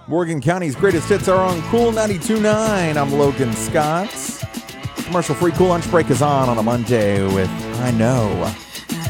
Morgan County's greatest hits are on Cool 92.9. I'm Logan Scott. Commercial-free Cool Lunch Break is on a Monday with I Know.